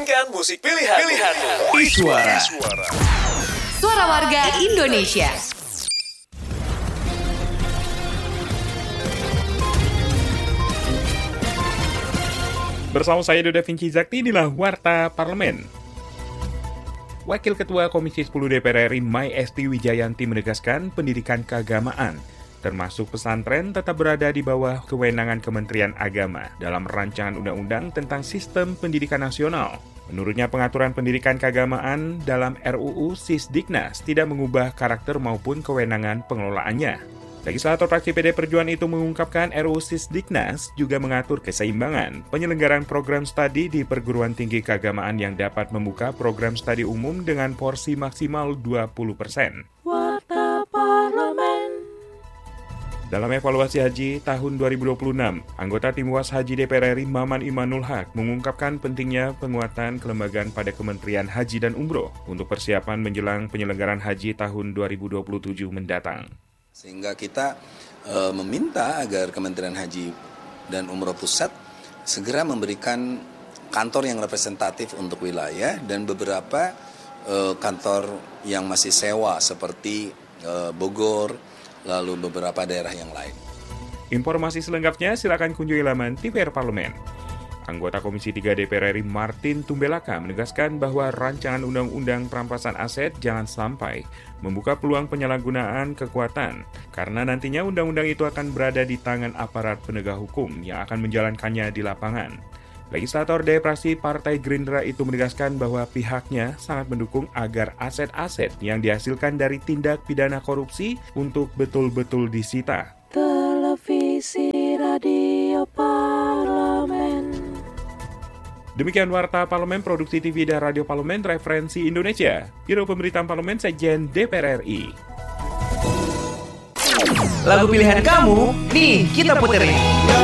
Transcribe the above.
Mainkan musik pilihanmu. Iswara. Suara warga Indonesia. Bersama saya Doda Vinci Zakti, inilah Warta Parlemen. Wakil Ketua Komisi 10 DPR RI Mai Esti Wijayanti menegaskan pendidikan keagamaan, termasuk pesantren, tetap berada di bawah kewenangan Kementerian Agama dalam rancangan undang-undang tentang sistem pendidikan nasional. Menurutnya, pengaturan pendidikan keagamaan dalam RUU Sisdiknas tidak mengubah karakter maupun kewenangan pengelolaannya. Legislator fraksi PD Perjuangan itu mengungkapkan RUU Sisdiknas juga mengatur keseimbangan penyelenggaraan program studi di perguruan tinggi keagamaan yang dapat membuka program studi umum dengan porsi maksimal 20%. Warta Parlemen. Dalam evaluasi haji tahun 2026, anggota Tim Was Haji DPR RI Maman Imanul Haq mengungkapkan pentingnya penguatan kelembagaan pada Kementerian Haji dan Umroh untuk persiapan menjelang penyelenggaraan haji tahun 2027 mendatang. Sehingga kita meminta agar Kementerian Haji dan Umroh Pusat segera memberikan kantor yang representatif untuk wilayah dan beberapa kantor yang masih sewa seperti Bogor, lalu beberapa daerah yang lain. Informasi selengkapnya silakan kunjungi laman TVR Parlemen. Anggota Komisi 3 DPR RI Martin Tumbelaka menegaskan bahwa rancangan undang-undang perampasan aset jangan sampai membuka peluang penyalahgunaan kekuatan, karena nantinya undang-undang itu akan berada di tangan aparat penegak hukum yang akan menjalankannya di lapangan. Legislator DPR Partai Gerindra itu menegaskan bahwa pihaknya sangat mendukung agar aset-aset yang dihasilkan dari tindak pidana korupsi untuk betul-betul disita. Televisi Radio Parlemen. Demikian Warta Parlemen, Produksi TV dan Radio Parlemen, Referensi Indonesia, Biro Pemberitaan Parlemen, Sekjen DPR RI. Lagu pilihan kamu, nih kita puterin.